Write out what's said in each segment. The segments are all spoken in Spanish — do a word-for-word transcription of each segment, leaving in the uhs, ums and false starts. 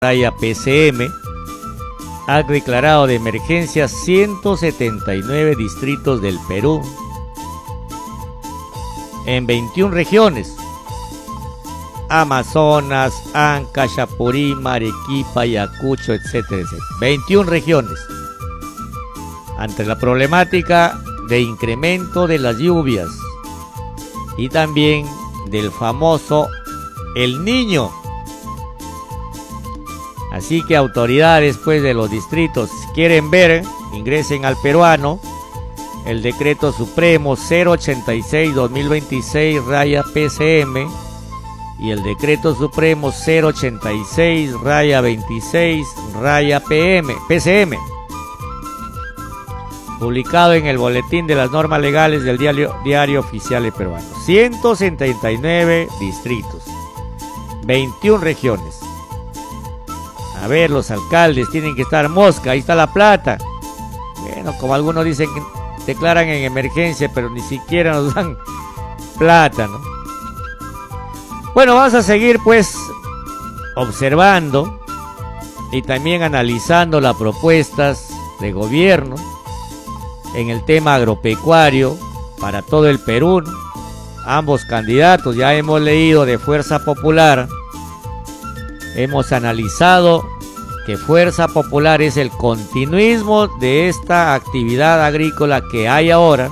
raya P C M, ha declarado de emergencia ciento setenta y nueve distritos del Perú en veintiuna regiones: Amazonas, Ancash, Apurímac, Arequipa, Ayacucho, etcétera, etcétera. veintiuna regiones. Ante la problemática de incremento de las lluvias y también del famoso El Niño. Así que autoridades pues de los distritos, si quieren ver, ingresen al Peruano, el decreto supremo cero ochenta y seis dos mil veintiséis raya P C M y el decreto supremo cero ochenta y seis raya veintiséis raya P M, P C M, publicado en el boletín de las normas legales del diario, diario oficial de peruano. ciento setenta y nueve distritos, veintiuna regiones. A ver, los alcaldes tienen que estar mosca, ahí está la plata. Bueno, como algunos dicen que declaran en emergencia, pero ni siquiera nos dan plata, ¿no? Bueno, vamos a seguir pues observando y también analizando las propuestas de gobierno en el tema agropecuario para todo el Perú. Ambos candidatos, ya hemos leído de Fuerza Popular, hemos analizado que Fuerza Popular es el continuismo de esta actividad agrícola que hay ahora,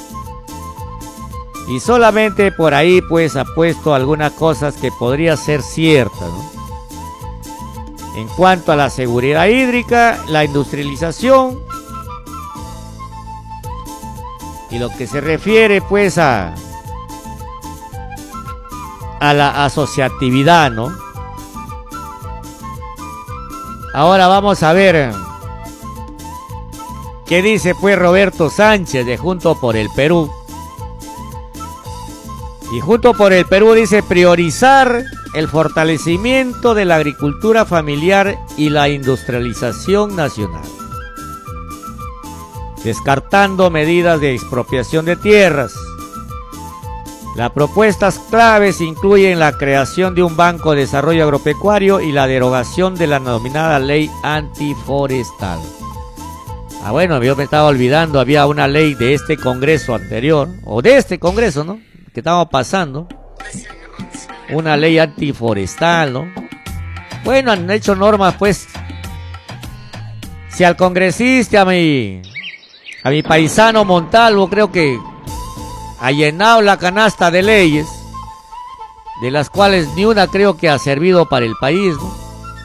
y solamente por ahí pues ha puesto algunas cosas que podría ser ciertas, ¿no? En cuanto a la seguridad hídrica, la industrialización y lo que se refiere pues a a la asociatividad, ¿no? Ahora vamos a ver qué dice pues Roberto Sánchez de Juntos por el Perú. Y Juntos por el Perú dice priorizar el fortalecimiento de la agricultura familiar y la industrialización nacional, descartando medidas de expropiación de tierras. Las propuestas claves incluyen la creación de un banco de desarrollo agropecuario y la derogación de la denominada ley antiforestal. Ah, bueno, yo me estaba olvidando, había una ley de este congreso anterior, o de este congreso, ¿no?, que estamos pasando, una ley antiforestal, ¿no? Bueno, han hecho normas, pues, si al congresista, a mi, a mi paisano Montalvo, creo que ha llenado la canasta de leyes, de las cuales ni una creo que ha servido para el país, ¿no?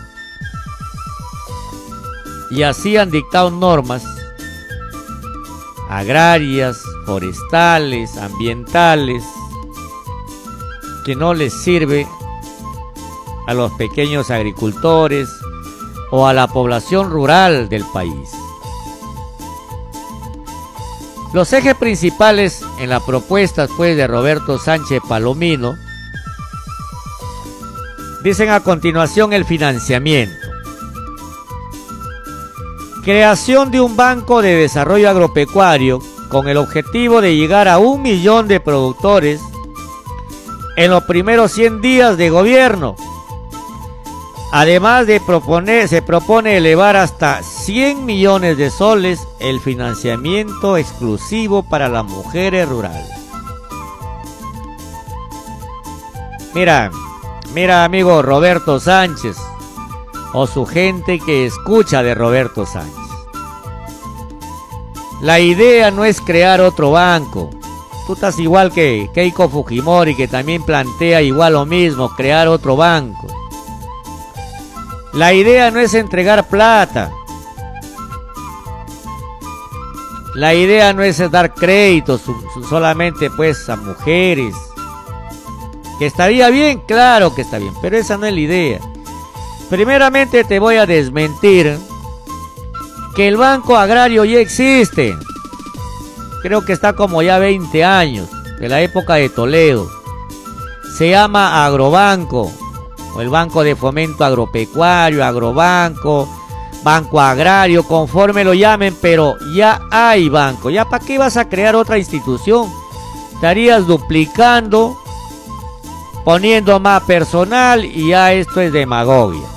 Y así han dictado normas agrarias, forestales, ambientales, que no les sirve a los pequeños agricultores o a la población rural del país. Los ejes principales en la propuesta pues, de Roberto Sánchez Palomino, dicen a continuación el financiamiento. Creación de un banco de desarrollo agropecuario con el objetivo de llegar a un millón de productores en los primeros cien días de gobierno. Además de proponer, se propone elevar hasta cien millones de soles el financiamiento exclusivo para las mujeres rurales. Mira, mira amigo Roberto Sánchez, o su gente que escucha de Roberto Sánchez. La idea no es crear otro banco. Tú estás igual que Keiko Fujimori, que también plantea igual lo mismo, crear otro banco. La idea no es entregar plata. La idea no es dar créditos solamente pues a mujeres. ¿Que estaría bien? Claro que está bien, pero esa no es la idea. Primeramente te voy a desmentir que el Banco Agrario ya existe. Creo que está como ya veinte años, de la época de Toledo. Se llama Agrobanco, o el Banco de Fomento Agropecuario, Agrobanco, Banco Agrario, conforme lo llamen, pero ya hay banco. ¿Ya para qué vas a crear otra institución? Estarías duplicando, poniendo más personal y ya esto es demagogia.